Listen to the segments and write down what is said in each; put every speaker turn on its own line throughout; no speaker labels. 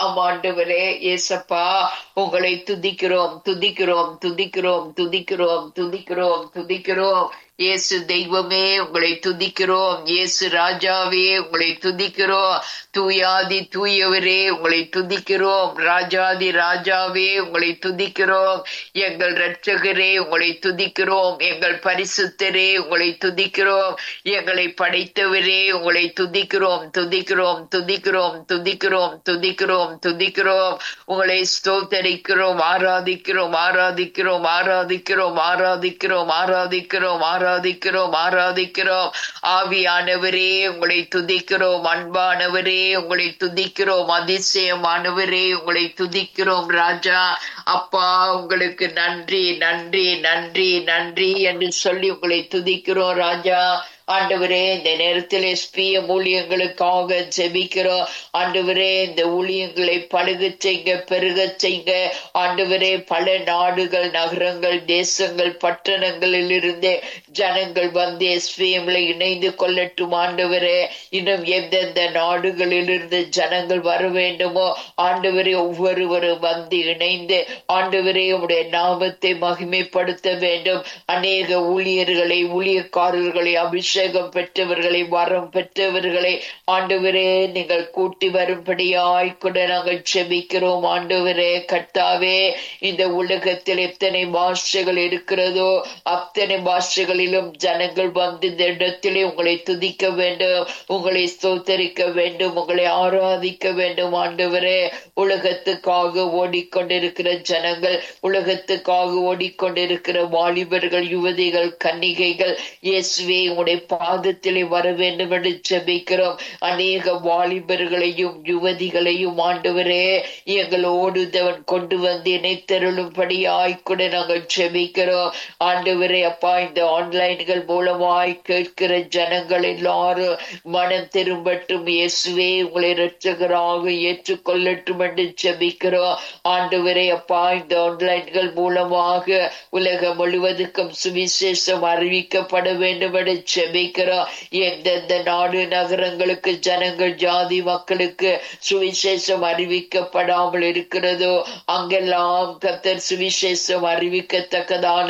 ஆமாண்டவரே இயேசப்பா, உங்களை துதிக்கிறோம் துதிக்கிறோம் துதிக்கிறோம் துதிக்கிறோம் துதிக்கிறோம் துதிக்கிறோம். இயேசு தெய்வமே உங்களை துதிக்கிறோம். இயேசு ராஜாவே உங்களை துதிக்கிறோம். தூயாதி தூயவரே உங்களை துதிக்கிறோம். ராஜாதி ராஜாவே உங்களை துதிக்கிறோம். எங்கள் இரட்சகரே உங்களை துதிக்கிறோம். எங்கள் பரிசுத்தரே உங்களை துதிக்கிறோம். எங்களை படைத்தவரே உங்களை துதிக்கிறோம் துதிக்கிறோம் துதிக்கிறோம் துதிக்கிறோம் துதிக்கிறோம் துதிக்கிறோம். உங்களை ஸ்தோத்தரிக்கிறோம், ஆராதிக்கிறோம் ஆராதிக்கிறோம் ஆராதிக்கிறோம் ஆராதிக்கிறோம் ஆராதிக்கிறோம் ஆராதிக்கிறோம் ஆராதிக்கிறோம். ஆவியானவரே உங்களை துதிக்கிறோம். அன்பானவரே உங்களை துதிக்கிறோம். அதிசயமானவரே உங்களை துதிக்கிறோம். ராஜா அப்பா, உங்களுக்கு நன்றி நன்றி நன்றி நன்றி என்று சொல்லி உங்களை துதிக்கிறோம். ராஜா ஆண்டவரே, இந்த நேரத்தில் எஸ்பிஎம் ஊழியங்களுக்காக ஜெபிக்கிறோம். ஆண்டவரே, இந்த ஊழியங்களை பழுக செய்ங்க, பெருக செய்ங்க. ஆண்டவரே, பல நாடுகள், நகரங்கள், தேசங்கள், பட்டணங்களில் இருந்து ஜனங்கள் வந்து எஸ்பிஎம்ல இணைந்து கொள்ளட்டும். ஆண்டவரே, இன்னும் எந்தெந்த நாடுகளில் இருந்து ஜனங்கள் வர வேண்டுமோ ஆண்டவரே, ஒவ்வொருவரும் வந்து இணைந்து ஆண்டவரே உடைய நாமத்தை மகிமைப்படுத்த வேண்டும். அநேக ஊழியர்களை, ஊழியக்காரர்களை, அபிஷேகம் பெற்றவர்களை, வரம் பெற்றவர்களை ஆண்டவரே நீங்கள் கூட்டி வரும்படியாய் கூட நாங்கள் செபிக்கிறோம். ஆண்டவரே கர்த்தாவே, இந்த உலகத்தில் எத்தனை பாஷைகள் இருக்கிறதோ அத்தனை பாஷைகளிலும் ஜனங்கள் வந்து இந்த இடத்திலே உங்களை துதிக்க வேண்டும், உங்களை ஸ்தோத்தரிக்க வேண்டும், உங்களை ஆராதிக்க வேண்டும். ஆண்டவரே, உலகத்துக்காக ஓடிக்கொண்டிருக்கிற ஜனங்கள், உலகத்துக்காக ஓடிக்கொண்டிருக்கிற வாலிபர்கள், யுவதிகள், கன்னிகைகள் இயேசுவே உடைய பாதத்திலே வர வேண்டும் என்று ஜெபிக்கிறோம். அநேக வாலிபர்களையும் யுவதிகளையும் ஆண்டவரே எங்களோடு தேவன் கொண்டு வந்து இணைத்தருளும்படியாய் கூட நாங்கள் ஜெபிக்கிறோம். ஆண்டவரே அப்பா, இந்த ஆன்லைன்கள் மூலமாய் கேட்கிற ஜனங்கள் எல்லாரும் மனம் திரும்பட்டும். இயேசுவே உங்களை இரட்சகராக ஏற்றுக்கொள்ளட்டும் என்று ஜெபிக்கிறோம். ஆண்டவரே அப்பா, இந்த ஆன்லைன்கள் மூலமாக உலகம் முழுவதுக்கும் சுவிசேஷம் அறிவிக்கப்பட வேண்டும் என்று ஜெபிக்கிறோம். எந்தெந்த நாடு நகரங்களுக்கு ஜனங்கள், ஜாதி மக்களுக்கு சுவிசேஷம் அறிவிக்கப்படாமல் இருக்கிறதோ அங்கெல்லாம் கர்த்தர் சுவிசேஷம் அறிவிக்கத்தக்கதான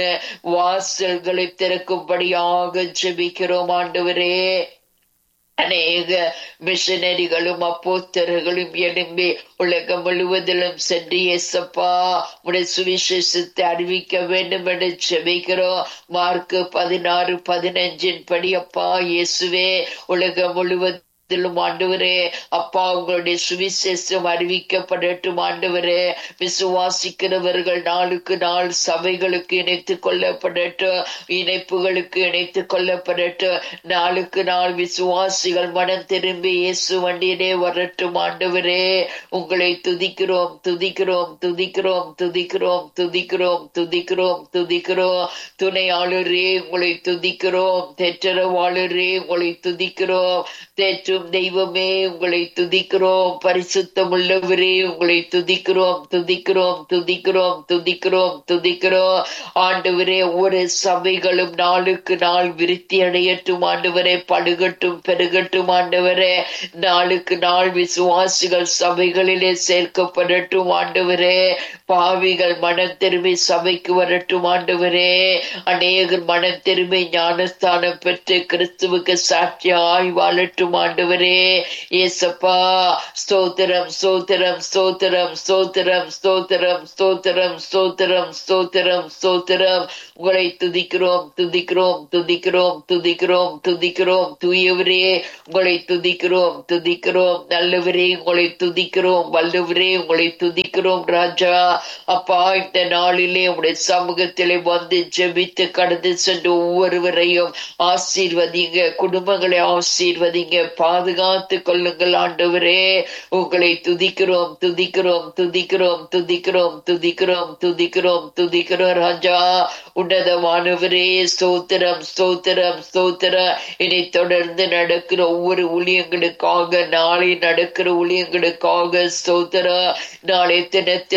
வாசல்களை திறக்கும்படியாக ஜெபிக்கிறோம். ஆண்டவரே, அநேக மிஷனரிகளும் அப்போஸ்தலர்களும் எழும்பி உலகம் முழுவதிலும் சென்று இயேசப்பா உடைய சுவிசேஷத்தை அறிவிக்க வேண்டும் என்று ஜெபிக்கிறோம். மார்க்கு 16:15 படி அப்பா இயேசுவே உலகம் முழுவதும் ஆண்டவரே அப்பா உங்களுடைய சுவிசேஷம் அறிவிக்கப்படட்டும். ஆண்டவரே, விசுவாசிக்கிறவர்கள் நாளுக்கு நாள் சபைகளுக்கு இணைத்துக் கொள்ளப்படட்டும், இணைப்புகளுக்கு இணைத்துக் கொள்ளப்படட்டும். நாளுக்கு நாள் விசுவாசிகள் மனம் திரும்பி இயேசு வண்டியிலே வரட்டும். ஆண்டவரே, உங்களை துதிக்கிறோம் துதிக்கிறோம் துதிக்கிறோம் துதிக்கிறோம் துதிக்கிறோம் துதிக்கிறோம் துதிக்கிறோம். துணையாளரே உங்களை துதிக்கிறோம். தேற்றரவாளரே உங்களை துதிக்கிறோம். தேற்றும் தெய்வமே உங்களை துதிக்கிறோம். பரிசுத்தம் உள்ளவரே உங்களை துதிக்கிறோம் துதிக்கிறோம் துதிக்கிறோம் துதிக்கிறோம் துதிக்கிறோம். ஆண்டவரே, ஒவ்வொரு சபைகளும் நாளுக்கு நாள் விருத்தி அடையட்டும். ஆண்டவரே, படுகட்டும் பெருகட்டும். ஆண்டவரே, நாளுக்கு நாள் விசுவாசிகள் சபைகளிலே சேர்க்கப்படட்டும். ஆண்டவரே, பாவிகள் மனம் திரும்பி சபைக்கு வரட்டும். ஆண்டவரே, அநேகர் மனம் திரும்பி ஞானஸ்தானம் பெற்று கிறிஸ்துவுக்கு சாட்சியாய் வாழட்டும். ஆண்டவரே, இயேசப்பா ஸ்தோத்திரம் ஸ்தோத்திரம் ஸ்தோத்திரம் ஸ்தோத்திரம் ஸ்தோத்திரம் ஸ்தோத்திரம் ஸ்தோத்திரம் ஸ்தோத்திரம் ஸ்தோத்திரம். உங்களை துதிக்கிறோம் துதிக்கிறோம் துதிக்கிறோம் துதிக்கிறோம் துதிக்கிறோம். தூயவரே உங்களை துதிக்கிறோம் துதிக்கிறோம். நல்லவரே உங்களை துதிக்கிறோம். வல்லவரே உங்களை துதிக்கிறோம். ராஜா அப்பா, இந்த நாளிலே உடைய சமூகத்திலே வந்து ஜெபித்து கடந்து சென்று ஒவ்வொருவரையும் ஆசீர்வதிங்க, குடும்பங்களை ஆசீர்வதிங்க, பாதுகாத்து கொள்ளுங்கள். ஆண்டவரே, உங்களை துதிக்கிறோம் துதிக்கிறோம் துதிக்கிறோம் துதிக்கிறோம் துதிக்கிறோம் துதிக்கிறோம் துதிக்கிறோம். ராஜா உன்னதமானவரே, ஸ்தோத்திரம் ஸ்தோத்திரம் ஸ்தோத்திரம். இனி தொடர்ந்து நடக்கிற ஒவ்வொரு ஊழியங்களுக்காக, நாளை நடக்கிற ஊழியங்களுக்காக ஸ்தோத்திரம். நாளை தினத்திலும் ஒவ்வொரு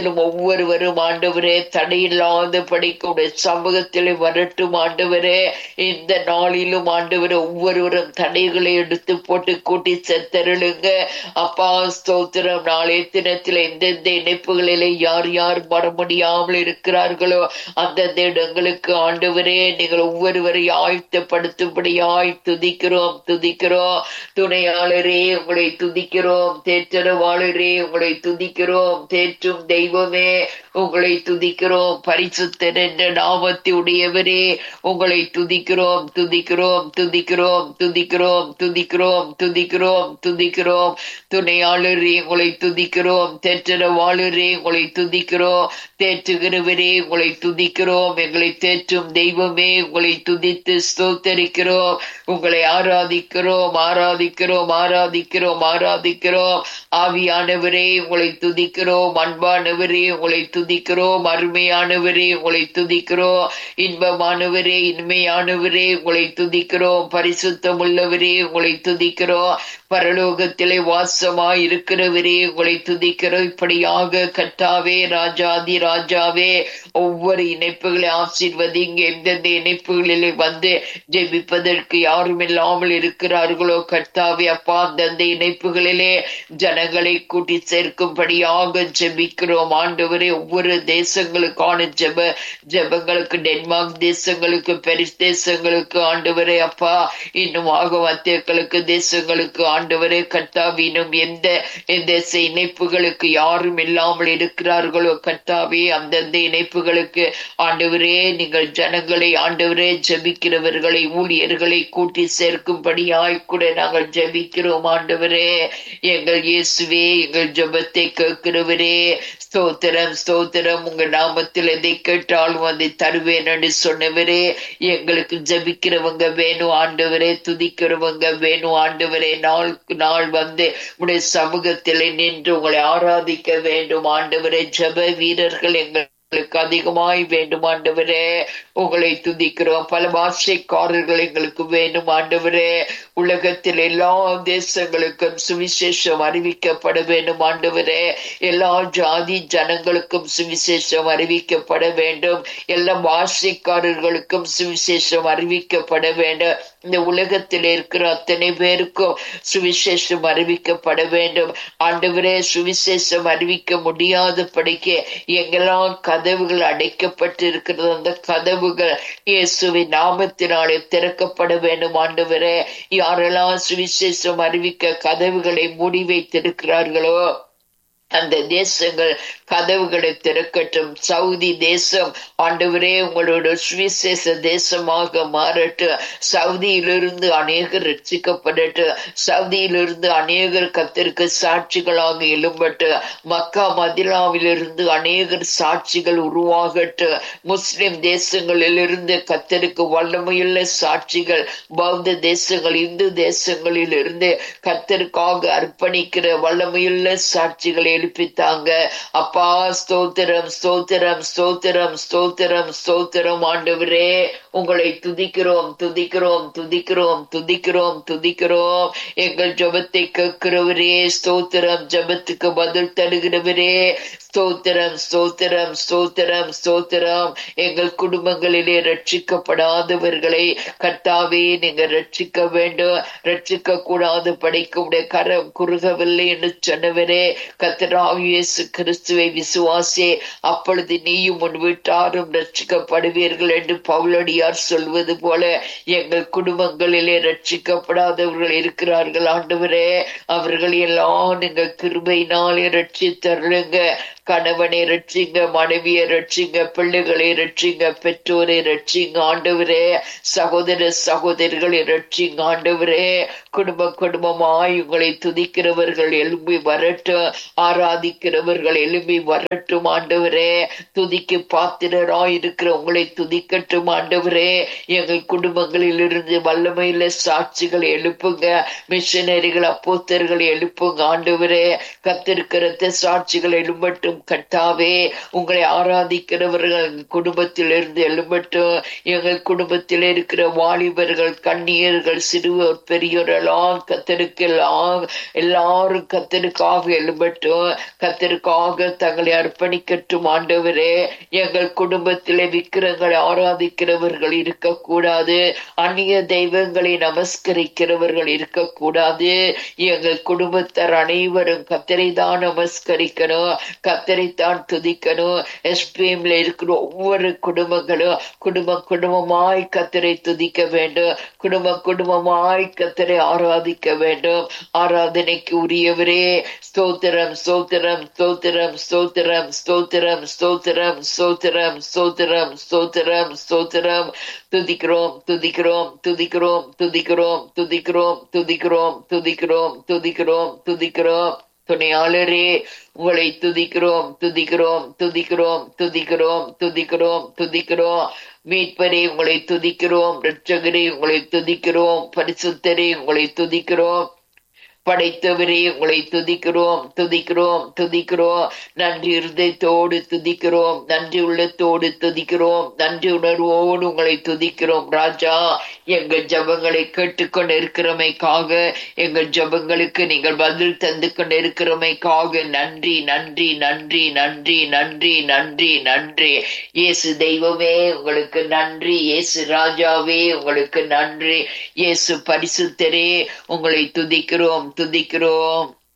ஒவ்வொருவரும் ஆண்டவரே தடையில்லாத படிக்க சமூகத்திலே வரட்டும் ஆண்டவரே. இந்த நாளிலும் ஆண்டவரே ஒவ்வொருவரும் தடைகளை எடுத்து போட்டு கூட்டி செத்தருளுங்க அப்பா. ஸ்தோத்திரம். நாளைய தினத்தில் எந்தெந்த இணைப்புகளிலே யார் யார் வர முடியாமல் இருக்கிறார்களோ அந்தந்த இடங்களுக்கு ஆண்டவரே நீங்கள் ஒவ்வொருவரை ஆயத்தப்படுத்தும்படியாய் துதிக்கிறோம் துதிக்கிறோம். துணையாளரே உங்களை துதிக்கிறோம். தேற்றரவாளரே உங்களை துதிக்கிறோம். தேற்றும் தெய்வமே உங்களை துதிக்கிறோம். பரிசுத்தர் என்ற நாமத்தை உடையவரே உங்களை துதிக்கிறோம் துதிக்கிறோம் துதிக்கிறோம் துதிக்கிறோம் துதிக்கிறோம் துதிக்கிறோம் துதிக்கிறோம். துணையாளரே உங்களை துதிக்கிறோம். தேற்றரவாளரே உங்களை துதிக்கிறோம். தேற்றுகிறவரே உங்களை துதிக்கிறோம். எங்களை தேற்றும் தெய்வமே உங்களை துதித்து ஸ்தோத்தரிக்கிறோம். உங்களை ஆராதிக்கிறோம் ஆராதிக்கிறோம் ஆராதிக்கிறோம் ஆராதிக்கிறோம். ஆவியானவரே உங்களை துதிக்கிறோம். அன்பானவரே உங்களை துதிக்கிறோம். அருமையானவரே உங்களை துதிக்கிறோம். இன்பமானவரே இன்மையானவரே உங்களை துதிக்கிறோம். பரிசுத்தம் உள்ளவரே உங்களை துதிக்கிறோம். பரலோகத்திலே வாசமாய் இருக்கிறவரே உங்களை துதிக்கிறோம். இப்படியாக கர்த்தாவே ராஜாதி ராஜாவே ஒவ்வொரு இணைப்புகளை ஆசீர்வதிங்க. எந்தெந்த இணைப்புகளிலே வந்து ஜெபிப்பதற்கு யாரும் இல்லாமல் இருக்கிறார்களோ கர்த்தாவே அப்பா அந்தந்த இணைப்புகளிலே ஜனங்களை கூட்டி சேர்க்கும்படியாக ஜெபிக்கிறோம் ஆண்டவரே. ஒவ்வொரு தேசங்களுக்கான ஜெபங்களுக்கு டென்மார்க் தேசங்களுக்கு பெரிஸ் தேசங்களுக்கு ஆண்டவரே அப்பா இன்னும் மத்தியர்களுக்கு தேசங்களுக்கு ஆண்டவரே கர்த்தாவே இன்னும் எந்த இணைப்புகளுக்கு யாரும் இல்லாமல் இருக்கிறார்களோ கர்த்தாவே அந்தந்த இணைப்புகளுக்கு ஆண்டவரே நீங்கள் ஜனங்களை ஆண்டவரே ஜெபிக்கிறவர்களை ஊழியர்களை கூட்டி சேர்க்கும்படியாய் கூட நாங்கள் ஜெபிக்கிறோம் ஆண்டவரே. எங்கள் இயேசுவே எங்கள் ஜெபத்தை கேட்கிறவரே ஸ்தோத்திரம் ஸ்தோத்திரம். உங்க நாமத்தில் எதை கேட்டாலும் அதை தருவேன் என்று சொன்னவரே. எங்களுக்கு ஜெபிக்கிறவங்க வேணும் ஆண்டவரே. துதிக்கிறவங்க வேணும் ஆண்டவரே. நாளுக்கு நாள் வந்து உடைய சமூகத்தில் நின்று உங்களை ஆராதிக்க வேண்டும் ஆண்டவரே. ஜெப வீரர்கள் எங்களுக்கு அதிகமாய் வேண்டும் ஆண்டவரே. உங்களை துதிக்கிறோம். பல பாஷைக்காரர்கள் எங்களுக்கு வேண்டும் ஆண்டவரே. உலகத்தில் எல்லா தேசங்களுக்கும் சுவிசேஷம் அறிவிக்கப்பட வேண்டும் ஆண்டவரே. எல்லா ஜாதி ஜனங்களுக்கும் சுவிசேஷம் அறிவிக்கப்பட வேண்டும். எல்லா பாஷைக்காரர்களுக்கும் சுவிசேஷம் அறிவிக்கப்பட வேண்டும். இந்த உலகத்தில் இருக்கிற அத்தனை பேருக்கும் சுவிசேஷம் அறிவிக்கப்பட வேண்டும் ஆண்டவரே. சுவிசேஷம் அறிவிக்க முடியாதபடிக்கு எங்கெல்லாம் கதவுகள் அடைக்கப்பட்டு இருக்கிறது அந்த கதவுகள் இயேசுவின் நாமத்தினாலே திறக்கப்பட வேண்டும் ஆண்டவரே. யாரெல்லாம் சுவிசேஷம் அறிவிக்க கதவுகளை மூடி வைத்திருக்கிறார்களோ அந்த தேசங்கள் கதவுகளை திறக்கட்டும். சவுதி தேசம் ஆண்டவரே உங்களோட சுவிசேஷ தேசமாக மாறட்டு. சவுதியிலிருந்து அநேகர் ரட்சிக்கப்படட்டு. சவுதியிலிருந்து அநேகர் கர்த்தருக்கு சாட்சிகளாக எழும்பட்டு. மக்கா மதினாவிலிருந்து அநேகர் சாட்சிகள் உருவாகட்டு. முஸ்லிம் தேசங்களிலிருந்து கர்த்தருக்கு வல்லமையுள்ள சாட்சிகள், பௌத்த தேசங்கள் இந்து தேசங்களில் இருந்து கர்த்தருக்காக அர்ப்பணிக்கிற வல்லமையுள்ள சாட்சிகளை எழுப்பித்தாங்க அப்பா. ஸ்தோத்திரம் ஸ்தோத்திரம் ஸ்தோத்திரம் ஸ்தோத்திரம் ஸ்தோத்திரம் ஆண்டவரே. உங்களை துதிக்கிறோம் துதிக்கிறோம் துதிக்கிறோம் துதிக்கிறோம் துதிக்கிறோம். எங்கள் ஜெபத்தை கேட்கிறவரே ஸ்தோத்திரம். ஜெபத்துக்கு பதில் தருகிறவரே ஸ்தோத்திரம் ஸ்தோத்திரம் ஸ்தோத்திரம் ஸ்தோத்திரம். எங்கள் குடும்பங்களிலே ரட்சிக்கப்படாதவர்களை கர்த்தாவே நீங்க ரட்சிக்க வேண்டும். ரட்சிக்க கூடாது படிக்கும் கரம் குறுகவில்லை என்று சொன்னவரே கர்த்தராகிய இயேசு கிறிஸ்துவை விசுவாசே அப்பொழுது நீயும் உன் வீட்டாரும் ரட்சிக்கப்படுவீர்கள் என்று பவுலடியார் சொல்வது போல எங்கள் குடும்பங்களிலே ரட்சிக்கப்படாதவர்கள் இருக்கிறார்கள் ஆண்டவரே. அவர்கள் எல்லாம் நீங்கள் கிருபையினாலே ரட்சித்தருளுங்க. கணவனை ரட்சிங்க, மனைவியை ரட்சிங்க, பிள்ளைகளை ரட்சிங்க, பெற்றோரை ரட்சிங்க ஆண்டவரே. சகோதர சகோதரிகளை ரட்சிங்க ஆண்டவரே. குடும்பமாய் உங்களை துதிக்கிறவர்கள் எழும்பி வரட்டும். ஆராதிக்கிறவர்கள் எழும்பி வரட்டும் ஆண்டவரே. துதிக்கு பாத்திரராய் இருக்கிற உங்களை துதிக்கட்டும் ஆண்டவரே. எங்கள் குடும்பங்களில் இருந்து வல்லமையில சாட்சிகளை எழுப்புங்க. மிஷனரிகள் அப்போஸ்தலர்கள் எழுப்புங்க ஆண்டவரே. கத்திருக்கிற சாட்சிகள் எழும்பட்டும் கர்த்தாவே. உங்களை ஆராதிக்கிறவர்கள் குடும்பத்திலிருந்து எழும்பட்டும். எங்கள் குடும்பத்தில் இருக்கிற வாலிபர்கள், கன்னியர்கள், சிறுவர், பெரியோர் எல்லாம் கத்தருக்கு எல்லாரும் கத்தருக்காக எழும்பட்டும், கத்தருக்காக தங்களை அர்ப்பணிக்கட்டும். ஆண்டவரே, எங்கள் குடும்பத்திலே விக்கிரங்களை ஆராதிக்கிறவர்கள் இருக்கக்கூடாது, அந்நிய தெய்வங்களை நமஸ்கரிக்கிறவர்கள் இருக்கக்கூடாது. எங்கள் குடும்பத்தார் அனைவரும் கத்தரை தான் நமஸ்கரிக்கணும், கத்தரைத்தான் துதிக்கணும். எஸ்பிஎம்ல இருக்கிற ஒவ்வொரு குடும்பங்களும் குடும்பமாய் கத்தரை துதிக்க வேண்டும், குடும்பமாய் கத்தரை ஆராதிக்க வேண்டும். ஆராதனைக்கு உரியவரே, ஸ்தோத்திரம் ஸ்தோத்திரம் ஸ்தோத்திரம் ஸ்தோத்திரம் ஸ்தோத்திரம் ஸ்தோத்திரம் ஸ்தோத்திரம் ஸ்தோத்திரம் ஸ்தோத்திரம் ஸ்தோத்திரம். துதிக்கிறோம் துதிக்கிறோம் துதிக்கிறோம் துதிக்கிறோம் துதிக்கிறோம் துதிக்கிறோம் துதிக்கிறோம் துதிக்கிறோம் துதிக்கிறோம். துணையாளரே, உங்களை துதிக்கிறோம் துதிக்கிறோம் துதிக்கிறோம் துதிக்கிறோம் துதிக்கிறோம் துதிக்கிறோம். மீட்பரே, உங்களை துதிக்கிறோம். இரட்சகரே, உங்களை துதிக்கிறோம். பரிசுத்தரே, உங்களை துதிக்கிறோம். படைத்தவரே, உங்களை துதிக்கிறோம் துதிக்கிறோம் துதிக்கிறோம். நன்றி இருதயத்தோடு துதிக்கிறோம், நன்றி உள்ளத்தோடு துதிக்கிறோம், நன்றி உணர்வோடு உங்களை துதிக்கிறோம். ராஜா, எங்கள் ஜபங்களை கேட்டுக்கொண்டு இருக்கிறமைக்காக, எங்கள் ஜபங்களுக்கு நீங்கள் பதில் தந்து கொண்டு இருக்கிறமைக்காக நன்றி நன்றி நன்றி நன்றி நன்றி நன்றி நன்றி. இயேசு தெய்வமே, உங்களுக்கு நன்றி. இயேசு ராஜாவே, உங்களுக்கு நன்றி. இயேசு பரிசுத்தரே, உங்களை துதிக்கிறோம் துதிக்கிறோம்